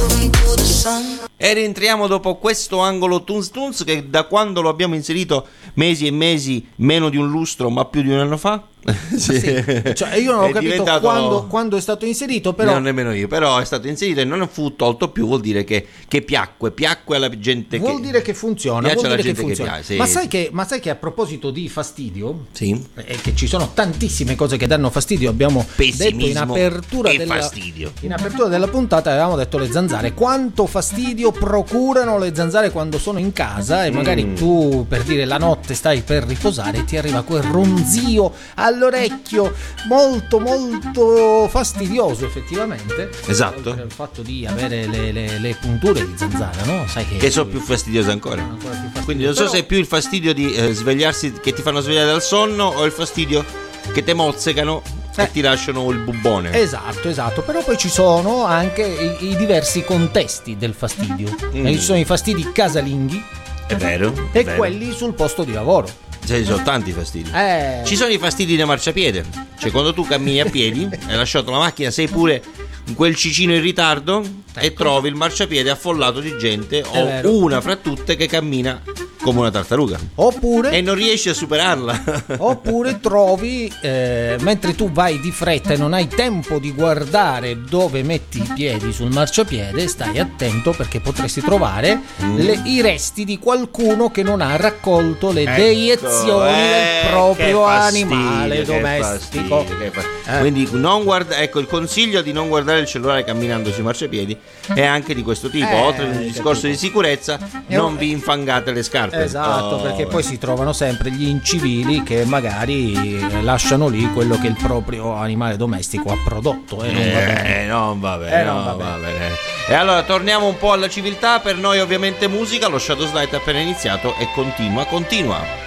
E rientriamo dopo questo angolo Tunes Tunes che da quando lo abbiamo inserito mesi e mesi, meno di un lustro ma più di un anno fa. Sì. Cioè, io non ho capito diventato... quando è stato inserito, però non nemmeno io, però è stato inserito e non fu tolto più, vuol dire che piacque alla gente, vuol dire che funziona, vuol dire che funziona. Piace, sì. Ma sai che a proposito di fastidio, sì, che ci sono tantissime cose che danno fastidio, abbiamo detto in apertura della puntata, avevamo detto le zanzare, quanto fastidio procurano le zanzare quando sono in casa e magari tu, per dire, la notte stai per riposare e ti arriva quel ronzio all'orecchio molto molto fastidioso, effettivamente. Esatto. Oltre al fatto di avere le punture di zanzara, no? Sai che sono più fastidiose ancora. Più fastidio. Quindi non so se è più il fastidio di svegliarsi, che ti fanno svegliare dal sonno, o il fastidio che te mozzecano e ti lasciano il bubbone. Esatto. Però poi ci sono anche i diversi contesti del fastidio. Ci sono i fastidi casalinghi, è vero, e quelli sul posto di lavoro. Ci sono tanti fastidi. Ci sono i fastidi da marciapiede. Cioè quando tu cammini a piedi, hai lasciato la macchina, sei pure in quel cicino in ritardo, e trovi il marciapiede affollato di gente, o una fra tutte che cammina come una tartaruga, oppure, e non riesci a superarla. Oppure trovi, mentre tu vai di fretta e non hai tempo di guardare dove metti i piedi sul marciapiede, stai attento perché potresti trovare i resti di qualcuno che non ha raccolto le deiezioni del proprio animale domestico. Quindi non ecco, il consiglio di non guardare il cellulare camminando sui marciapiedi è anche di questo tipo. Oltre a un discorso di sicurezza, non vi infangate le scarpe. Esatto, perché poi si trovano sempre gli incivili che magari lasciano lì quello che il proprio animale domestico ha prodotto, non va bene. E allora torniamo un po' alla civiltà. Per noi ovviamente musica. Lo Shadows Light è appena iniziato e continua.